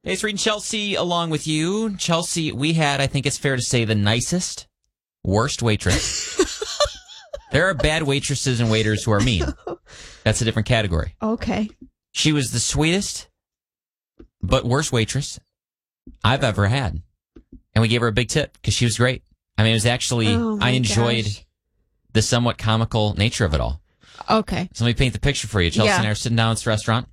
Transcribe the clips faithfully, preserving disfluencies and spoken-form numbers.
Hey, it's reading Chelsea along with you. Chelsea, we had, I think it's fair to say, the nicest, worst waitress. There are bad waitresses and waiters who are mean. That's a different category. Okay. She was the sweetest, but worst waitress I've ever had. And we gave her a big tip because she was great. I mean, it was actually, Oh, my I enjoyed gosh. the somewhat comical nature of it all. Okay. So let me paint the picture for you. Chelsea Yeah. and I are sitting down at this restaurant,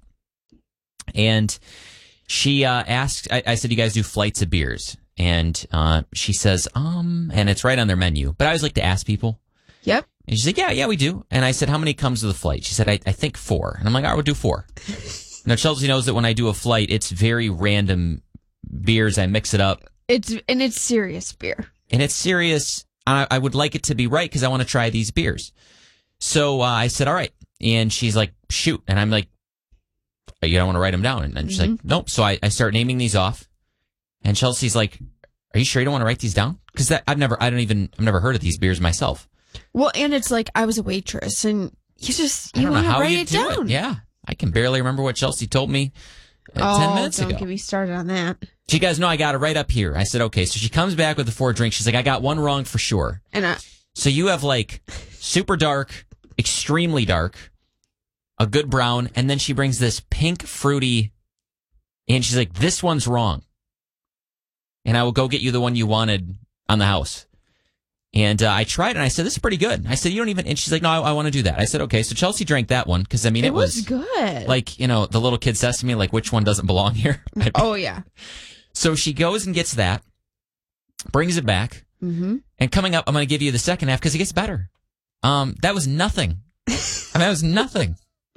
and she uh, asked, I, I said, you guys do flights of beers? And uh, she says, um, and it's right on their menu. But I always like to ask people. Yep. And she's like, yeah, yeah, we do. And I said, how many comes with a flight? She said, I, I think four. And I'm like, all right, we'll do four. Now, Chelsea knows that when I do a flight, it's very random beers. I mix it up. It's and it's serious beer. And it's serious. I, I would like it to be right because I want to try these beers. So uh, I said, all right. And she's like, shoot. And I'm like, you don't want to write them down. And she's Mm-hmm. like, nope. So I, I start naming these off. And Chelsea's like, are you sure you don't want to write these down? Because that I've never, I don't even, I've never heard of these beers myself. Well, and it's like I was a waitress, and you just I you don't know want to how write you it do down. it. Yeah. I can barely remember what Chelsea told me uh, Oh, ten minutes don't ago. get me started on that. She goes, no, I got it right up here. I said, okay. So she comes back with the four drinks. She's like, I got one wrong for sure. And I, So you have like super dark, extremely dark, a good brown, and then she brings this pink fruity, and she's like, this one's wrong. And I will go get you the one you wanted on the house. And uh, I tried it, and I said, this is pretty good. I said, you don't even, and she's like, no, I, I want to do that. I said, okay. So Chelsea drank that one, because I mean, it, it was good. like, you know, the little kid says to me, like, which one doesn't belong here? Oh yeah. So she goes and gets that, brings it back, Mm-hmm. and coming up, I'm going to give you the second half because it gets better. Um, that was nothing. I mean, that was nothing.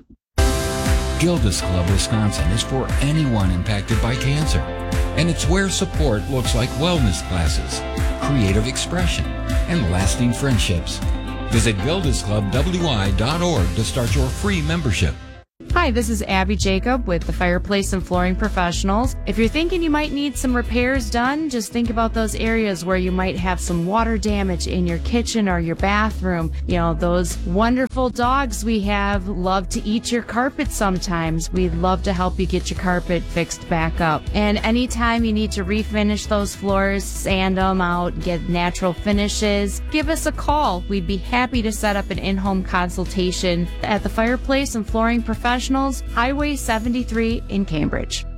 Gilda's Club Wisconsin is for anyone impacted by cancer. And it's where support looks like wellness classes, creative expression, and lasting friendships. Visit gildas club w i dot org to start your free membership. Hi, this is Abby Jacob with the Fireplace and Flooring Professionals. If you're thinking you might need some repairs done, just think about those areas where you might have some water damage in your kitchen or your bathroom. You know, those wonderful dogs we have love to eat your carpet sometimes. We'd love to help you get your carpet fixed back up. And anytime you need to refinish those floors, sand them out, get natural finishes, give us a call. We'd be happy to set up an in-home consultation at the Fireplace and Flooring Professionals, Highway seventy-three in Cambridge.